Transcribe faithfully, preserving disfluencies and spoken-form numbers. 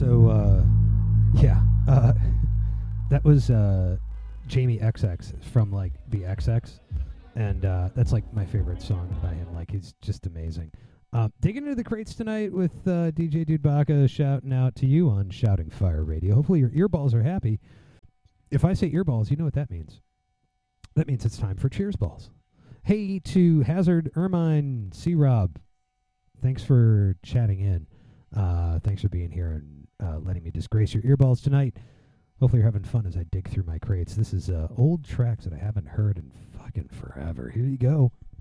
So, uh, yeah, uh, that was uh, Jamie X X from like the X X, and uh, that's like my favorite song by him. Like he's just amazing. Uh, digging into the crates tonight with uh, D J Dude Baca shouting out to you on Shouting Fire Radio. Hopefully your earballs are happy. If I say earballs, you know what that means. That means it's time for Cheers Balls. Hey to Hazard, Ermine, C-Rob. Thanks for chatting in. Uh, thanks for being here and uh, letting me disgrace your earballs tonight. Hopefully you're having fun as I dig through my crates. This is uh, old tracks that I haven't heard in fucking forever. Here you go.